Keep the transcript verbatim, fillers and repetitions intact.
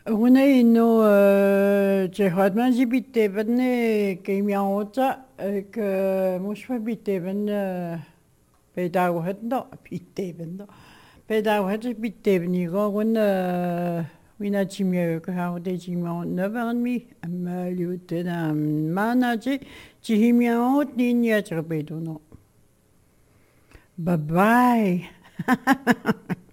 Una ino je had man ji bitte ben ke mi ota ke mus ma bitte ben pe da het no bitte ben no pe da het bitte ben ni go gun wina ji mi ko ha de ji mi no ben mi am lu te na mana ji ji mi ot ni ni a tre pe do no bye bye